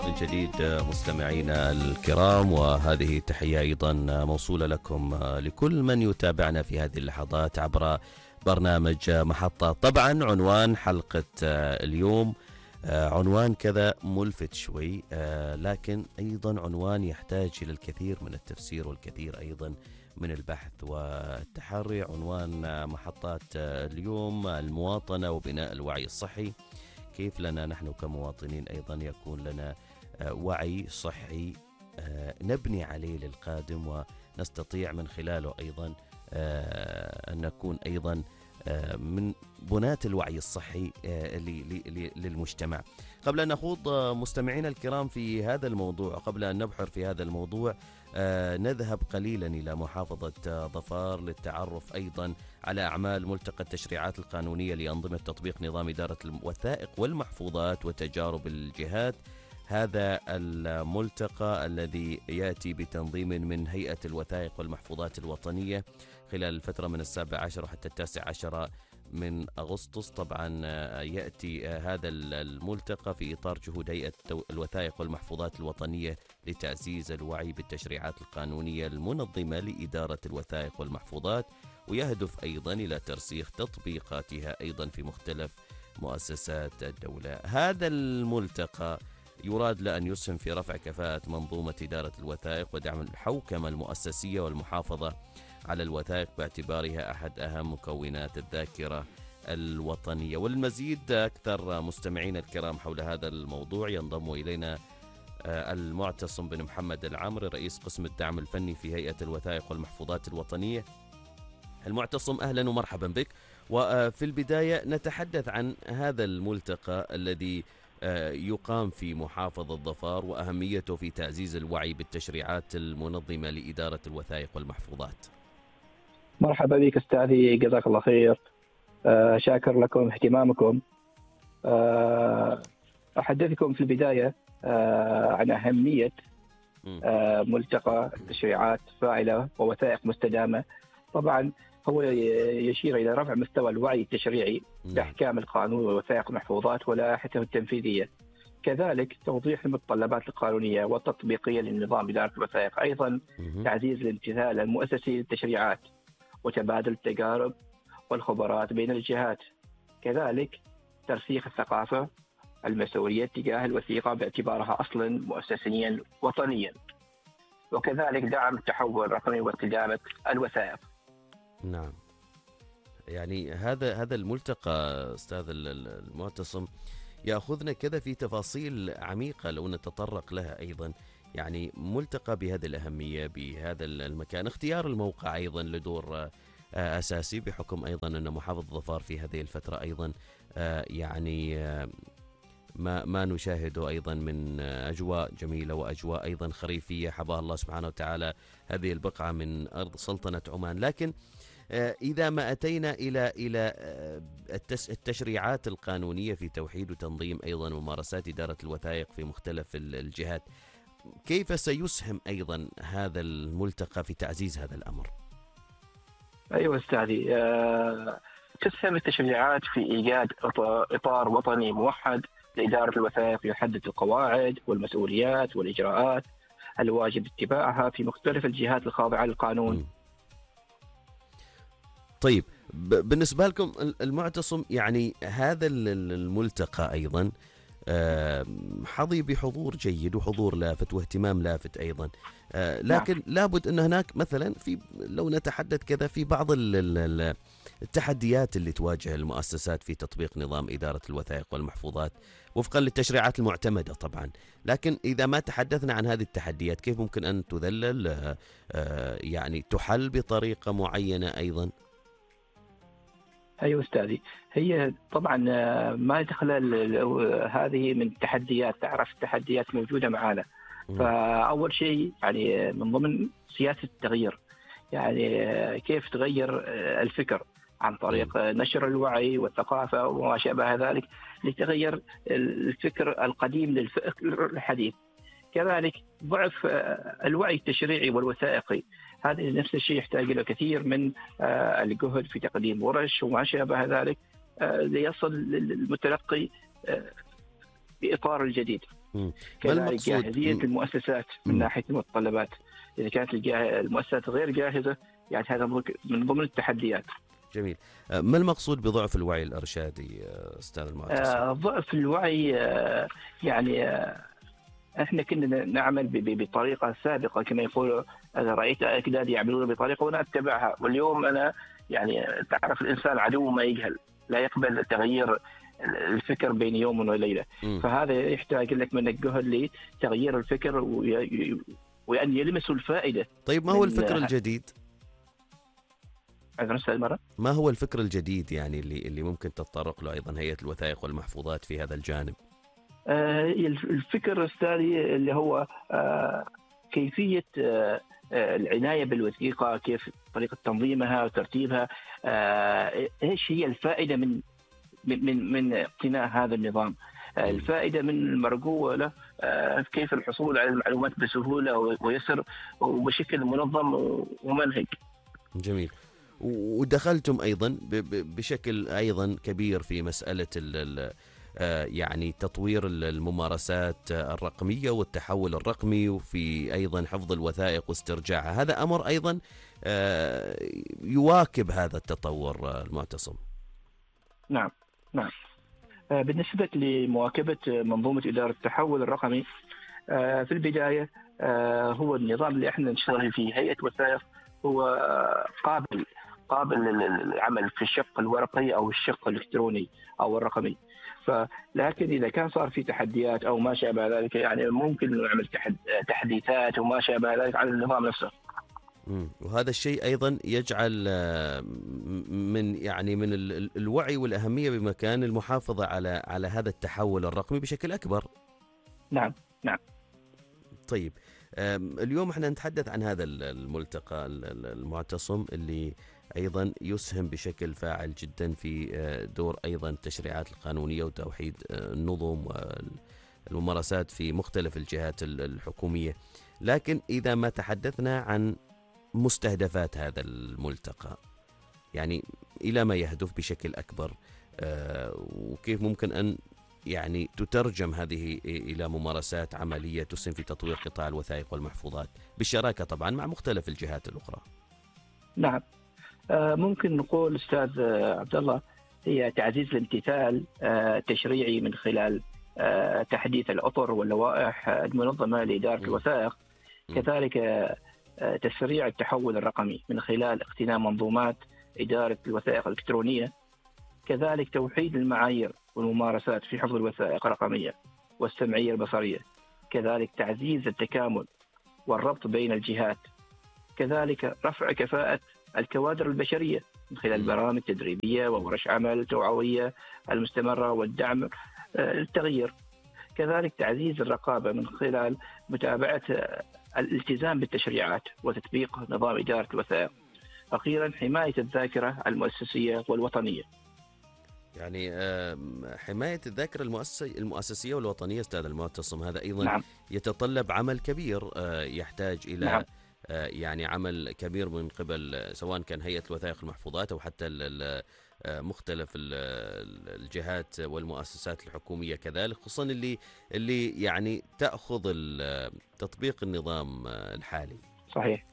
من جديد مستمعينا الكرام، وهذه تحية أيضا موصولة لكم لكل من يتابعنا في هذه اللحظات عبر برنامج محطة. طبعا عنوان حلقة اليوم عنوان كذا ملفت شوي، لكن أيضا عنوان يحتاج إلى الكثير من التفسير والكثير أيضا من البحث والتحري. عنوان محطات اليوم: المواطنة وبناء الوعي الصحي. كيف لنا نحن كمواطنين أيضا يكون لنا وعي صحي نبني عليه للقادم، ونستطيع من خلاله أيضا أن نكون أيضا من بناة الوعي الصحي للمجتمع. قبل أن نخوض مستمعينا الكرام في هذا الموضوع، قبل أن نبحر في هذا الموضوع، نذهب قليلا إلى محافظة ظفار للتعرف أيضا على أعمال ملتقى التشريعات القانونية لأنظمة تطبيق نظام إدارة الوثائق والمحفوظات وتجارب الجهات. هذا الملتقى الذي يأتي بتنظيم من هيئة الوثائق والمحفوظات الوطنية خلال الفترة من 17 حتى 19 من أغسطس. طبعا يأتي هذا الملتقى في إطار جهود هيئة الوثائق والمحفوظات الوطنية لتعزيز الوعي بالتشريعات القانونية المنظمة لإدارة الوثائق والمحفوظات، ويهدف أيضا إلى ترسيخ تطبيقاتها أيضا في مختلف مؤسسات الدولة. هذا الملتقى يراد لأن يسهم في رفع كفاءة منظومة إدارة الوثائق ودعم الحوكمة المؤسسية والمحافظة على الوثائق باعتبارها أحد أهم مكونات الذاكرة الوطنية. والمزيد أكثر مستمعين الكرام حول هذا الموضوع ينضم إلينا المعتصم بن محمد العامري، رئيس قسم الدعم الفني في هيئة الوثائق والمحفوظات الوطنية. المعتصم، أهلا ومرحبا بك. وفي البداية نتحدث عن هذا الملتقى الذي يقام في محافظة ظفار وأهميته في تعزيز الوعي بالتشريعات المنظمة لإدارة الوثائق والمحفوظات. مرحبا بك أستاذي، جزاك الله خير. شاكر لكم اهتمامكم. أحدثكم في البداية عن أهمية ملتقى تشريعات فاعلة ووثائق مستدامة. طبعا هو يشير إلى رفع مستوى الوعي التشريعي بأحكام القانون والوثائق المحفوظات ولائحته التنفيذية، كذلك توضيح المتطلبات القانونية والتطبيقية للنظام إدارة الوثائق، أيضا تعزيز الامتثال المؤسسي للتشريعات وتبادل التجارب والخبرات بين الجهات، كذلك ترسيخ الثقافة المسؤولية تجاه الوثيقة باعتبارها أصلا مؤسسيا وطنيا، وكذلك دعم التحول الرقمي واستدامة الوثائق. نعم، يعني هذا الملتقى أستاذ المعتصم يأخذنا كذا في تفاصيل عميقة لو نتطرق لها أيضا. يعني ملتقى بهذه الأهمية بهذا المكان، اختيار الموقع أيضا لدور أساسي بحكم أيضا أن محافظة ظفار في هذه الفترة أيضا يعني ما نشاهده أيضا من أجواء جميلة وأجواء أيضا خريفية حباها الله سبحانه وتعالى هذه البقعة من أرض سلطنة عمان. لكن إذا ما أتينا إلى التشريعات القانونية في توحيد وتنظيم أيضا ممارسات إدارة الوثائق في مختلف الجهات، كيف سيسهم أيضا هذا الملتقى في تعزيز هذا الأمر؟ أيوة أستاذي، تسهم التشريعات في إيجاد إطار وطني موحد لإدارة الوثائق يحدد القواعد والمسؤوليات والإجراءات الواجب اتباعها في مختلف الجهات الخاضعة للقانون. طيب، بالنسبة لكم المعتصم، يعني هذا الملتقى أيضا حظي بحضور جيد وحضور لافت واهتمام لافت أيضا، لكن لابد أن هناك مثلا لو نتحدث كذا في بعض التحديات اللي تواجه المؤسسات في تطبيق نظام إدارة الوثائق والمحفوظات وفقا للتشريعات المعتمدة طبعا. لكن إذا ما تحدثنا عن هذه التحديات، كيف ممكن أن تذلل يعني تحل بطريقة معينة أيضا؟ أيوة أستاذي، هي طبعا ما يدخل هذه من التحديات، تعرف التحديات موجودة معنا. فأول شيء يعني من ضمن سياسة التغيير، يعني كيف تغير الفكر عن طريق نشر الوعي والثقافة وما شابه ذلك لتغير الفكر القديم للفكر الحديث. كذلك ضعف الوعي التشريعي والوثائقي، هذا نفس الشيء يحتاج إلى كثير من الجهد في تقديم ورش وما شابه ذلك ليصل للمتلقي بإطار الجديد. ما كذلك المقصود؟ جاهزية المؤسسات من ناحية المتطلبات. إذا كانت المؤسسات غير جاهزة يعني هذا من ضمن التحديات. جميل. ما المقصود بضعف الوعي الإرشادي أستاذ المعتصم؟ ضعف الوعي يعني احنا كنا نعمل بطريقه سابقه كما يقولوا، انا رايت اجدادي يعملون بطريقه وانا اتبعها، واليوم انا يعني تعرف الانسان عدو ما يجهل، لا يقبل تغيير الفكر بين يوم وليله. فهذا يحتاج لك منك جهد لتغيير الفكر وان يلمسوا الفائده. طيب ما هو الفكر الجديد؟ ما هو الفكر الجديد يعني اللي ممكن تتطرق له ايضا هيئه الوثائق والمحفوظات في هذا الجانب؟ الفكر الثاني اللي هو كيفية العناية بالوثيقة، كيف طريقة تنظيمها وترتيبها، ايش هي الفائدة من اقتناء هذا النظام، الفائدة من المرجو له، كيف الحصول على المعلومات بسهولة ويسر وبشكل منظم ومنهج. جميل. ودخلتم ايضا بشكل ايضا كبير في مسألة يعني تطوير الممارسات الرقمية والتحول الرقمي، وفي أيضا حفظ الوثائق واسترجاعها. هذا أمر أيضا يواكب هذا التطور المعتصم. نعم. بالنسبة لمواكبة منظومة إدارة التحول الرقمي، في البداية هو النظام اللي احنا نشتغل فيه هيئة وثائق هو قابل للعمل في الشق الورقي أو الشق الإلكتروني أو الرقمي. لكن إذا كان صار في تحديات أو ما شابه ذلك، يعني ممكن نعمل تحديثات وما شابه ذلك على النظام نفسه. وهذا الشيء أيضا يجعل من الوعي والأهمية بمكان المحافظة على هذا التحول الرقمي بشكل أكبر. نعم. طيب اليوم احنا نتحدث عن هذا الملتقى المعتصم اللي أيضا يسهم بشكل فاعل جدا في دور أيضا التشريعات القانونية وتوحيد النظم والممارسات في مختلف الجهات الحكومية. لكن إذا ما تحدثنا عن مستهدفات هذا الملتقى، يعني إلى ما يهدف بشكل أكبر، وكيف ممكن أن يعني تترجم هذه إلى ممارسات عملية تسهم في تطوير قطاع الوثائق والمحفوظات بالشراكة طبعا مع مختلف الجهات الأخرى؟ نعم. ممكن نقول أستاذ عبد الله هي تعزيز الامتثال التشريعي من خلال تحديث الأطر واللوائح المنظمة لإدارة الوثائق، كذلك تسريع التحول الرقمي من خلال اقتناء منظومات إدارة الوثائق الإلكترونية، كذلك توحيد المعايير والممارسات في حفظ الوثائق الرقمية والسمعية البصرية، كذلك تعزيز التكامل والربط بين الجهات، كذلك رفع كفاءة الكوادر البشرية من خلال برامج تدريبية وورش عمل توعوية المستمرة والدعم التغيير، كذلك تعزيز الرقابة من خلال متابعة الالتزام بالتشريعات وتطبيق نظام إدارة الوثائق، أخيرا حماية الذاكرة المؤسسية والوطنية. يعني حماية الذاكرة المؤسسية والوطنية أستاذ المعتصم، هذا أيضا نعم. يتطلب عمل كبير، يحتاج إلى نعم. يعني عمل كبير من قبل سواء كان هيئة الوثائق المحفوظات أو حتى مختلف الجهات والمؤسسات الحكومية كذلك، خصوصا اللي يعني تأخذ تطبيق النظام الحالي. صحيح.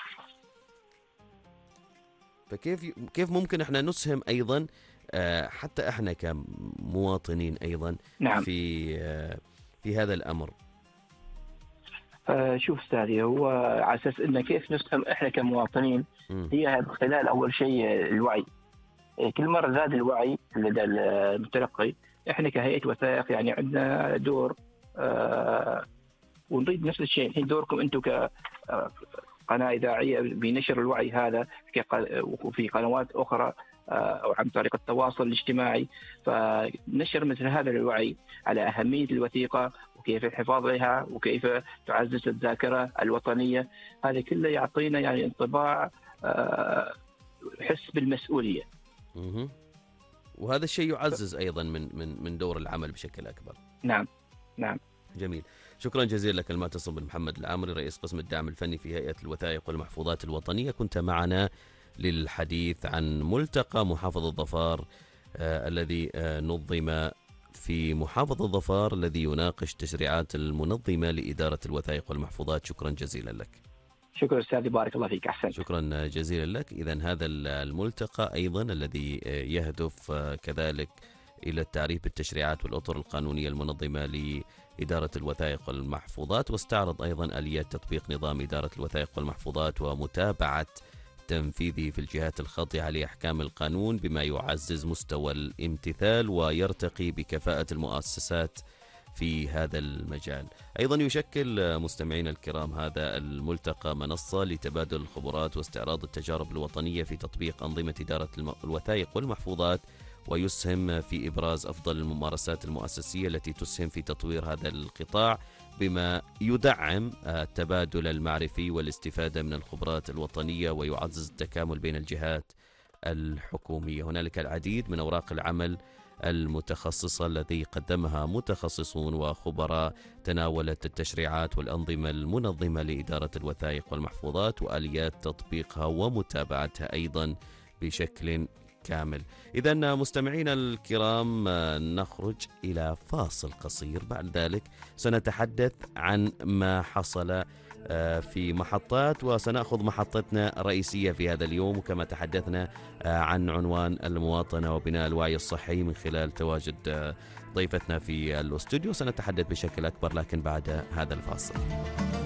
فكيف ممكن احنا نسهم أيضا حتى احنا كمواطنين أيضا نعم. في هذا الأمر؟ شوف أستاذي، هو على أساس إن كيف نسهم إحنا كمواطنين، هي خلال أول شيء الوعي. كل مرة زاد الوعي لدى المتلقي، إحنا كهيئة وثائق يعني عندنا دور، ونريد نفس الشيء. الحين دوركم أنتم كقناة إذاعية بنشر الوعي هذا وفي قنوات أخرى أو عن طريق التواصل الاجتماعي، فنشر مثل هذا الوعي على أهمية الوثيقة وكيف الحفاظ عليها وكيف تعزز الذاكرة الوطنية. هذا كله يعطينا يعني انطباع حس بالمسؤولية. وهذا الشيء يعزز أيضا من دور العمل بشكل أكبر. نعم. جميل. شكرا جزيلا لك المعتصم بن محمد العامري، رئيس قسم الدعم الفني في هيئة الوثائق والمحفوظات الوطنية، كنت معنا للحديث عن ملتقى محافظ الظفار الذي نظم في محافظة ظفار الذي يناقش تشريعات المنظمة لإدارة الوثائق والمحفوظات. شكرا جزيلا لك. شكرا أستاذي، بارك الله فيك، أحسنت. شكرا جزيلا لك. إذن هذا الملتقى أيضا الذي يهدف كذلك إلى التعريف بالتشريعات والأطر القانونية المنظمة لإدارة الوثائق والمحفوظات، واستعرض أيضا آليات تطبيق نظام إدارة الوثائق والمحفوظات ومتابعة تنفيذه في الجهات الخاضعة لأحكام القانون بما يعزز مستوى الامتثال ويرتقي بكفاءة المؤسسات في هذا المجال. أيضا يشكل مستمعين الكرام هذا الملتقى منصة لتبادل الخبرات واستعراض التجارب الوطنية في تطبيق أنظمة إدارة الوثائق والمحفوظات، ويسهم في إبراز أفضل الممارسات المؤسسية التي تسهم في تطوير هذا القطاع بما يدعم التبادل المعرفي والاستفادة من الخبرات الوطنية ويعزز التكامل بين الجهات الحكومية. هنالك العديد من أوراق العمل المتخصصة التي قدمها متخصصون وخبراء تناولت التشريعات والأنظمة المنظمة لإدارة الوثائق والمحفوظات وآليات تطبيقها ومتابعتها أيضا بشكل كامل. إذن مستمعين الكرام نخرج إلى فاصل قصير، بعد ذلك سنتحدث عن ما حصل في محطات، وسنأخذ محطتنا الرئيسية في هذا اليوم، وكما تحدثنا عن عنوان المواطنة وبناء الوعي الصحي من خلال تواجد ضيفتنا في الاستوديو، سنتحدث بشكل أكبر لكن بعد هذا الفاصل.